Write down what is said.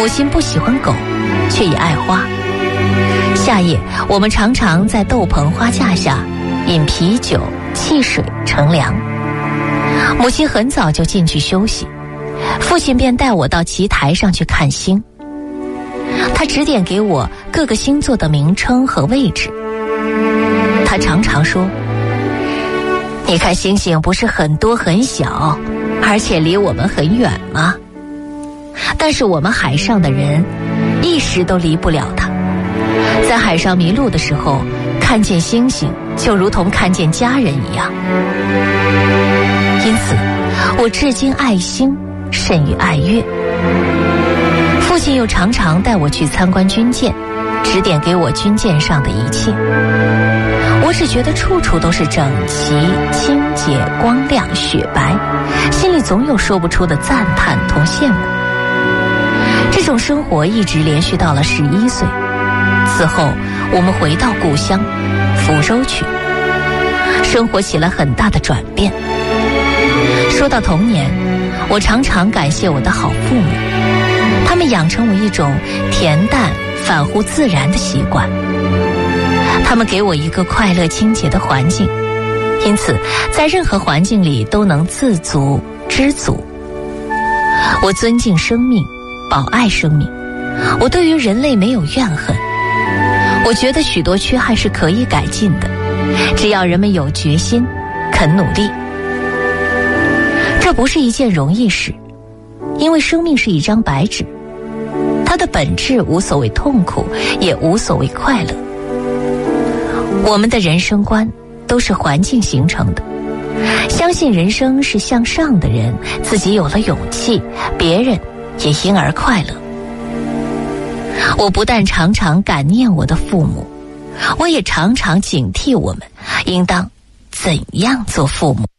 母亲不喜欢狗，却也爱花。夏夜，我们常常在豆棚花架下饮啤酒、汽水乘凉。母亲很早就进去休息，父亲便带我到奇台上去看星。他指点给我各个星座的名称和位置。他常常说，你看星星不是很多很小，而且离我们很远吗？但是我们海上的人一时都离不了它。在海上迷路的时候，看见星星就如同看见家人一样。因此我至今爱星甚于爱月。父亲又常常带我去参观军舰，指点给我军舰上的一切。我只觉得处处都是整齐、清洁、光亮、雪白，心里总有说不出的赞叹同羡慕。这种生活一直连续到了11岁。此后我们回到故乡福州去，生活起了很大的转变。说到童年，我常常感谢我的好父母，他们养成我一种恬淡反乎自然的习惯。他们给我一个快乐清洁的环境，因此在任何环境里都能自足知足。我尊敬生命，保爱生命，我对于人类没有怨恨。我觉得许多缺憾是可以改进的，只要人们有决心，肯努力。这不是一件容易事，因为生命是一张白纸，它的本质无所谓痛苦，也无所谓快乐。我们的人生观都是环境形成的，相信人生是向上的人，自己有了勇气，别人也因而快乐。我不但常常感念我的父母，我也常常警惕我们应当怎样做父母。